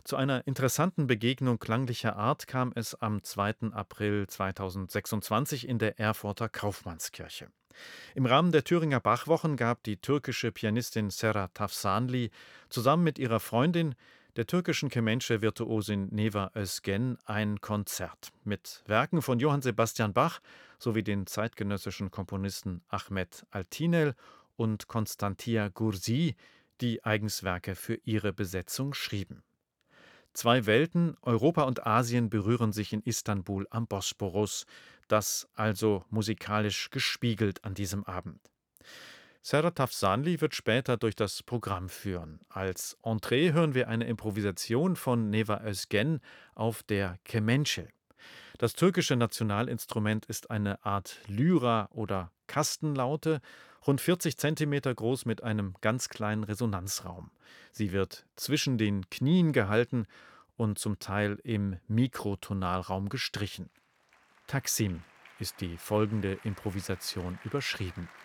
Zu einer interessanten Begegnung klanglicher Art kam es am 2. April 2026 in der Erfurter Kaufmannskirche. Im Rahmen der Thüringer Bachwochen gab die türkische Pianistin Serhat Tafsanli zusammen mit ihrer Freundin, der türkischen Kemençe-Virtuosin Neva Özgen, ein Konzert mit Werken von Johann Sebastian Bach sowie den zeitgenössischen Komponisten Ahmet Altinel und Constantia Gursi, die eigens Werke für ihre Besetzung schrieben. Zwei Welten, Europa und Asien, berühren sich in Istanbul am Bosporus, das also musikalisch gespiegelt an diesem Abend. Serhat Tafsanli wird später durch das Programm führen. Als Entree hören wir eine Improvisation von Neva Özgen auf der Kemençe. Das türkische Nationalinstrument ist eine Art Lyra oder Kastenlaute, rund 40 Zentimeter groß mit einem ganz kleinen Resonanzraum. Sie wird zwischen den Knien gehalten und zum Teil im Mikrotonalraum gestrichen. Taksim ist die folgende Improvisation überschrieben.